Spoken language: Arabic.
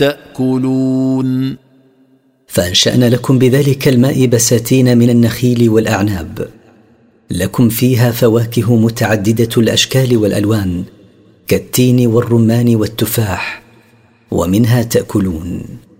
تأكلون. فأنشأنا لكم بذلك الماء بساتين من النخيل والأعناب، لكم فيها فواكه متعددة الأشكال والألوان كالتين والرمان والتفاح، ومنها تأكلون.